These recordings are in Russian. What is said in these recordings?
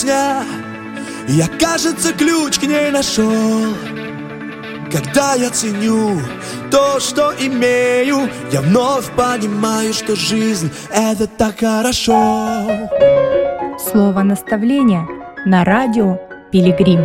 Я, кажется, ключ к ней нашел. Когда я ценю то, что имею, я вновь понимаю, что жизнь — это так хорошо. Слово наставления на радио Пилигрим.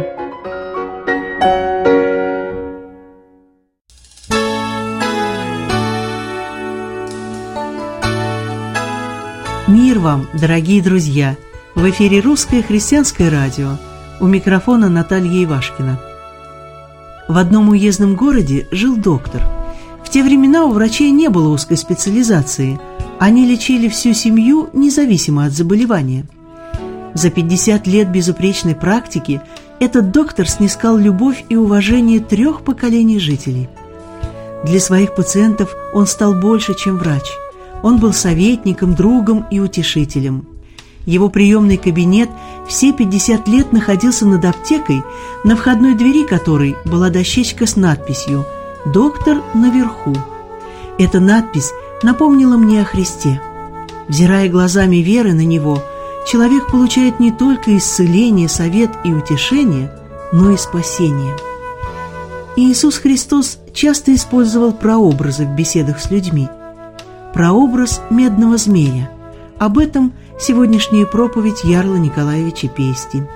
Мир вам, дорогие друзья! В эфире Русское христианское радио. У микрофона Наталья Ивашкина. В одном уездном городе жил доктор. В те времена у врачей не было узкой специализации. Они лечили всю семью, независимо от заболевания. За 50 лет безупречной практики этот доктор снискал любовь и уважение 3 поколений жителей. Для своих пациентов он стал больше, чем врач. Он был советником, другом и утешителем. Его приемный кабинет все 50 лет находился над аптекой, на входной двери которой была дощечка с надписью «Доктор наверху». Эта надпись напомнила мне о Христе. Взирая глазами веры на Него, человек получает не только исцеление, совет и утешение, но и спасение. Иисус Христос часто использовал прообразы в беседах с людьми. Прообраз медного змея. Об этом сегодняшняя проповедь Ярла Николаевича Пести.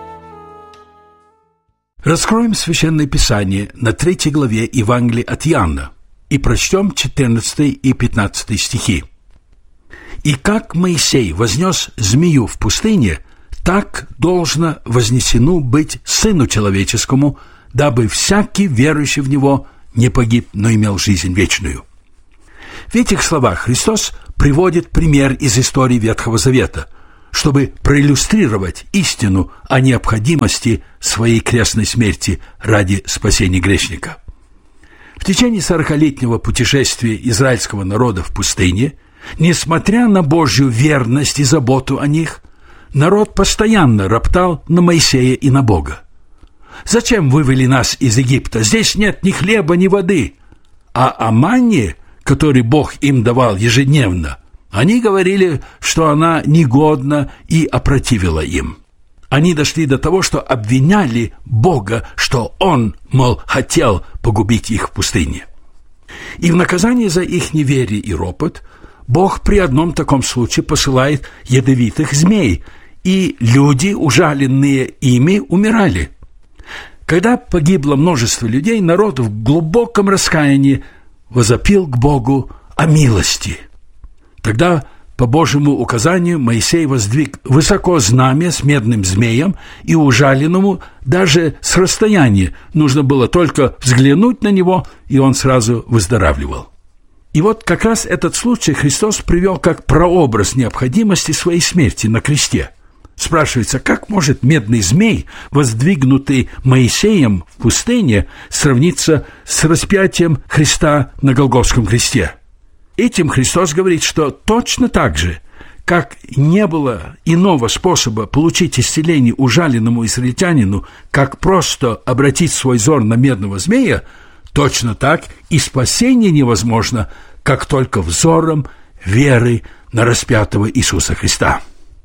Раскроем Священное Писание на 3 главе Евангелия от Иоанна и прочтем 14 и 15 стихи. «И как Моисей вознес змею в пустыне, так должно вознесено быть Сыну Человеческому, дабы всякий верующий в Него не погиб, но имел жизнь вечную». В этих словах Христос приводит пример из истории Ветхого Завета, чтобы проиллюстрировать истину о необходимости своей крестной смерти ради спасения грешника. В течение 40-летнего путешествия израильского народа в пустыне, несмотря на Божью верность и заботу о них, народ постоянно роптал на Моисея и на Бога. «Зачем вывели нас из Египта? Здесь нет ни хлеба, ни воды». А о манне, который Бог им давал ежедневно, они говорили, что она негодна и опротивила им. Они дошли до того, что обвиняли Бога, что Он, мол, хотел погубить их в пустыне. И в наказание за их неверие и ропот Бог при одном таком случае посылает ядовитых змей, и люди, ужаленные ими, умирали. Когда погибло множество людей, народ в глубоком раскаянии возопил к Богу о милости. Тогда, по Божьему указанию, Моисей воздвиг высоко знамя с медным змеем, и ужаленному даже с расстояния нужно было только взглянуть на него, и он сразу выздоравливал. И вот как раз этот случай Христос привел как прообраз необходимости своей смерти на кресте. Спрашивается, как может медный змей, воздвигнутый Моисеем в пустыне, сравниться с распятием Христа на Голгофском кресте? Этим Христос говорит, что точно так же, как не было иного способа получить исцеление ужаленному израильтянину, как просто обратить свой взор на медного змея, точно так и спасение невозможно, как только взором веры на распятого Иисуса Христа.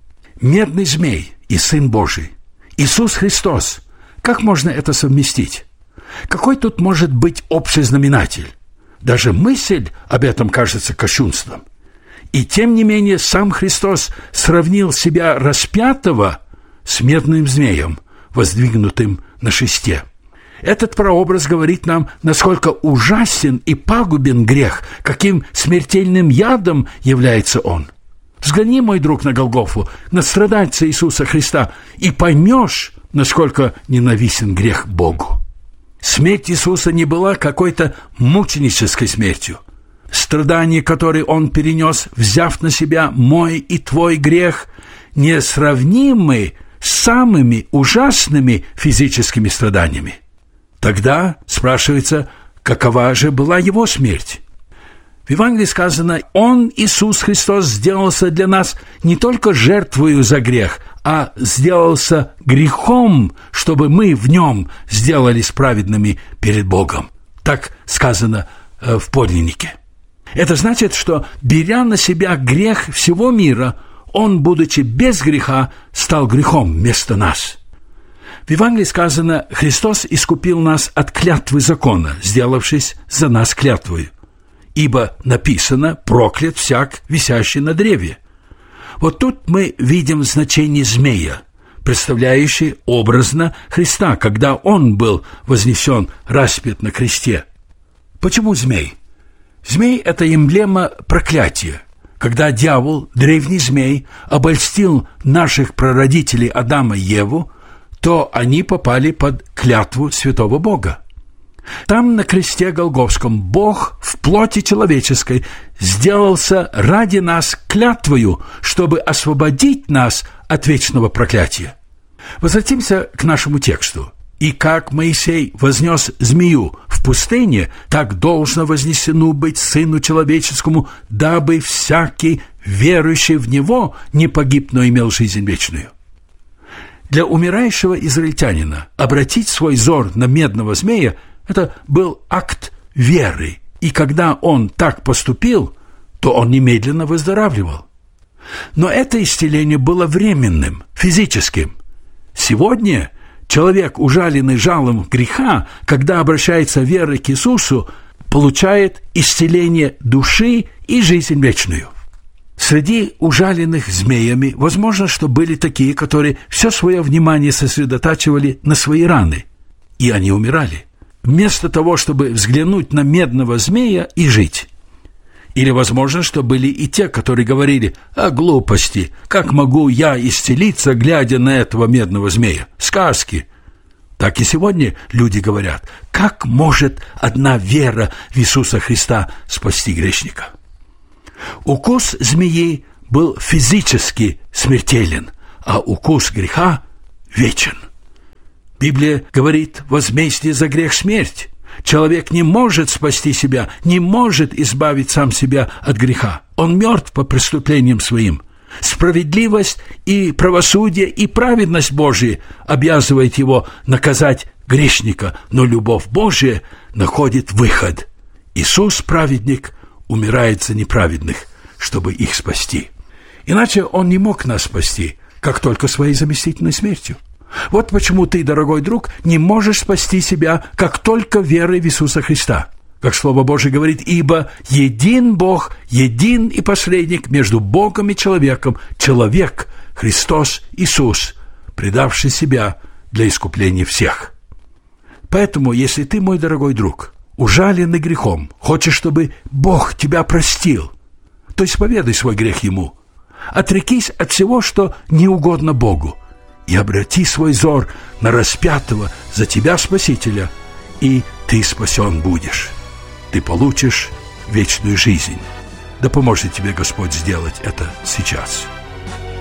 Медный змей и Сын Божий, Иисус Христос. Как можно это совместить? Какой тут может быть общий знаменатель? Даже мысль об этом кажется кощунством. И тем не менее сам Христос сравнил себя распятого с медным змеем, воздвигнутым на шесте. Этот прообраз говорит нам, насколько ужасен и пагубен грех, каким смертельным ядом является он. Взгляни, мой друг, на Голгофу, на страдальца Иисуса Христа, и поймешь, насколько ненавистен грех Богу. Смерть Иисуса не была какой-то мученической смертью. Страдания, которые Он перенес, взяв на себя мой и твой грех, несравнимы с самыми ужасными физическими страданиями. Тогда спрашивается, какова же была Его смерть? В Евангелии сказано, Он, Иисус Христос, сделался для нас не только жертвою за грех, а сделался грехом, чтобы мы в Нем сделались праведными перед Богом. Так сказано в подлиннике. Это значит, что, беря на себя грех всего мира, Он, будучи без греха, стал грехом вместо нас. В Евангелии сказано: Христос искупил нас от клятвы закона, сделавшись за нас клятвою. Ибо написано: проклят всяк, висящий на древе. Вот тут мы видим значение змея, представляющий образно Христа, когда Он был вознесен, распят на кресте. Почему змей? Змей – это эмблема проклятия. Когда дьявол, древний змей, обольстил наших прародителей Адама и Еву, то они попали под клятву святого Бога. Там, на кресте Голгофском, Бог в плоти человеческой сделался ради нас клятвою, чтобы освободить нас от вечного проклятия. Возвратимся к нашему тексту. «И как Моисей вознес змею в пустыне, так должно вознесено быть Сыну Человеческому, дабы всякий, верующий в Него, не погиб, но имел жизнь вечную». Для умирающего израильтянина обратить свой взор на медного змея – это был акт веры, и когда он так поступил, то он немедленно выздоравливал. Но это исцеление было временным, физическим. Сегодня человек, ужаленный жалом греха, когда обращается верой к Иисусу, получает исцеление души и жизнь вечную. Среди ужаленных змеями, возможно, что были такие, которые все свое внимание сосредотачивали на свои раны, и они умирали, вместо того, чтобы взглянуть на медного змея и жить. Или, возможно, что были и те, которые говорили: «О глупости! Как могу я исцелиться, глядя на этого медного змея? Сказки!» Так и сегодня люди говорят: как может одна вера в Иисуса Христа спасти грешника? Укус змеи был физически смертелен, а укус греха вечен. Библия говорит: возмездие за грех – смерть. Человек не может спасти себя, не может избавить сам себя от греха. Он мертв по преступлениям своим. Справедливость и правосудие и праведность Божия обязывает его наказать грешника, но любовь Божия находит выход. Иисус, праведник, умирает за неправедных, чтобы их спасти. Иначе Он не мог нас спасти, как только своей заместительной смертью. Вот почему ты, дорогой друг, не можешь спасти себя, как только верой в Иисуса Христа. Как Слово Божие говорит: «Ибо един Бог, един и посредник между Богом и человеком, человек, Христос Иисус, предавший себя для искупления всех». Поэтому, если ты, мой дорогой друг, ужаленный грехом, хочешь, чтобы Бог тебя простил, то исповедай свой грех Ему, отрекись от всего, что не угодно Богу, и обрати свой взор на распятого за тебя Спасителя, и ты спасен будешь. Ты получишь вечную жизнь. Да поможет тебе Господь сделать это сейчас.